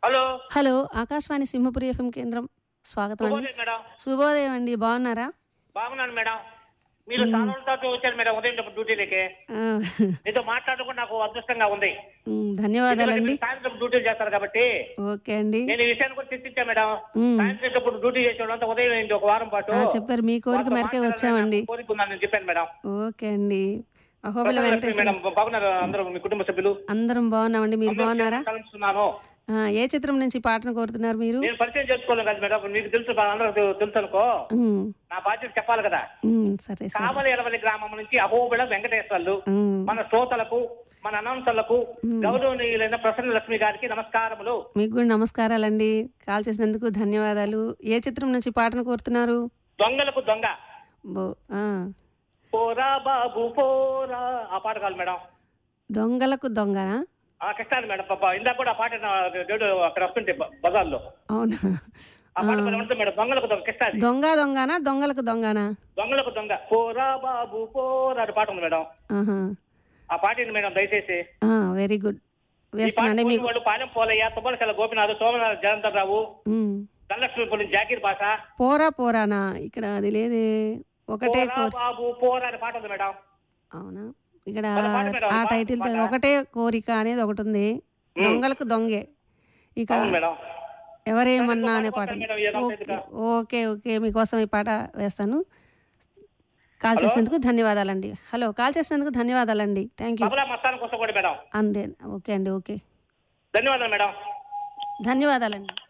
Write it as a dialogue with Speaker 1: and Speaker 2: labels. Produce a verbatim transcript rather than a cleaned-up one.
Speaker 1: Hello
Speaker 2: hello Akashvani Simhapuri FM కేంద్రం స్వాగతం అండి.
Speaker 1: శుభోదయం మేడం.
Speaker 2: శుభోదయం అండి, బాగున్నారా?
Speaker 1: బాగున్నాను మేడం. మీరు
Speaker 2: మ్మ్.
Speaker 1: చాలా రోజులతో వచ్చారు మేడం ఉదయం టప్పుడు డ్యూటీలకి.
Speaker 2: ఆ,
Speaker 1: మీతో మాట్లాడడం కూడా నాకు అదృష్టంగా ఉంది.
Speaker 2: మ్,
Speaker 1: ఎందుకంటే
Speaker 2: ధన్యవాదాలండి.
Speaker 1: మీరు సాయంత్రం డ్యూటీలు చేస్తారు కాబట్టి.
Speaker 2: ఓకే అండి.
Speaker 1: నేను ఈ విషయాన్ని కూడా చర్చించా మేడం.
Speaker 2: మ్,
Speaker 1: సాయంత్రం టప్పుడు డ్యూటీ చేసేవాళ్ళంతా ఉదయం అయింది ఒక వారం పాటు.
Speaker 2: ఆ, చెప్పారు మీ కోరిక
Speaker 1: వాళ్ళతో
Speaker 2: మేరకే
Speaker 1: మాట్లాడాలని
Speaker 2: వచ్చామండి.
Speaker 1: నాకు కోరిక ఉందని నేను చెప్పాను మేడం.
Speaker 2: ఓకే అండి. అహోబిల
Speaker 1: ప్రసన్న లక్ష్మి
Speaker 2: వెంకటేశ్వర
Speaker 1: మేడం బాగున్నారు అందరూ మీ కుటుంబ సభ్యులు?
Speaker 2: అందరం బాగున్నామండి, మీరు
Speaker 1: అందరూ
Speaker 2: బాగున్నారా?
Speaker 1: కలుస్తున్నాను.
Speaker 2: ఆ, ఏ చిత్రం నుంచి పాటను కోరుతున్నారు మీరు?
Speaker 1: నేను పరిచయం చేసుకోలేదు కదా మేడం, మీకు తెలుసు అందరూ తెలుసు అనుకో.
Speaker 2: మ్,
Speaker 1: నా బాధ్యత చెప్పాలి కదా.
Speaker 2: మ్, సరే సరే.
Speaker 1: కావలి ఎడవలి గ్రామం నుంచి అహోబిళ వెంకటేశ్వర్లు
Speaker 2: మ్,
Speaker 1: మన శ్రోతలకు మన అనౌన్సర్లకు
Speaker 2: మ్.
Speaker 1: గౌరవనీయులైన ప్రసన్న లక్ష్మి గారికి నమస్కారములు.
Speaker 2: మీకు కూడా నమస్కారాలండి, కాల్ చేసినందుకు ధన్యవాదాలు. ఏ చిత్రం నుంచి పాటను కోరుతున్నారు?
Speaker 1: దొంగలకు దొంగ
Speaker 2: బో ఆ,
Speaker 1: పోరా బాబు పోరా, ఆ పాట కాదు మేడం.
Speaker 2: దొంగలకు దొంగనా?
Speaker 1: ఆ కష్టాలు మేడం, పాప ఇందాక కూడా ఆ పాట నా రేడియో అక్కడ వస్తుంటే బ- బజార్లో
Speaker 2: అవునా?
Speaker 1: ఆ పాట భలే ఉంటుంది మేడం. దొంగలకు దొంగ కష్టాలు.
Speaker 2: దొంగ దొంగనా దొంగలకు దొంగనా?
Speaker 1: దొంగలకు దొంగ పోరా బాబు పోరా అని పాట ఉంది మేడం.
Speaker 2: ఆహా,
Speaker 1: ఆ పాట ఏంటి మేడం దయచేసి.
Speaker 2: Very good.
Speaker 1: ఈ పాట
Speaker 2: వేస్తున్నాండి
Speaker 1: కోరిన
Speaker 2: మీకు.
Speaker 1: వాళ్ళు పాలెం పోలయ్య, తుమ్మలకల్ల గోపినాథ్, సోమనాథ్ జయంతర్ రావు,
Speaker 2: ఉమ్.
Speaker 1: ధనలక్ష్మి జాకీర్ భాష.
Speaker 2: పోరా పోరానా? ఇక్కడ అది లేదే, ఒకటే
Speaker 1: పోరా
Speaker 2: కోరి.
Speaker 1: బాబు పోరా అనే పాట ఉంది మేడం.
Speaker 2: అవునా? ఇక్కడ
Speaker 1: వాళ్ళ పాట మేడం,
Speaker 2: ఆ
Speaker 1: వాళ్ళ పాట,
Speaker 2: టైటిల్ తో
Speaker 1: పాట.
Speaker 2: ఒకటే కోరిక అనేది ఒకటి ఉంది.
Speaker 1: ఉమ్.
Speaker 2: దొంగలకు దొంగే. ఇక
Speaker 1: అవును మేడం.
Speaker 2: ఎవరేమన్నా
Speaker 1: సరే,
Speaker 2: అనే
Speaker 1: ఇంకో
Speaker 2: పాట
Speaker 1: పాట
Speaker 2: ఉంది.
Speaker 1: మేడం, ఏదో
Speaker 2: ఓకే
Speaker 1: ఒకటిగా.
Speaker 2: ఓకే ఓకే మీకోసం ఈ పాట వేస్తాను. కాల్
Speaker 1: హలో
Speaker 2: చేసినందుకు ధన్యవాదాలండి. హలో, కాల్ చేసినందుకు ధన్యవాదాలండి. Thank you.
Speaker 1: తబలా మస్తాన్ కోసం కూడా మేడం.
Speaker 2: అందే. ఓకే అండి, ఓకే.
Speaker 1: ధన్యవాదాలు మేడం.
Speaker 2: ధన్యవాదాలండి.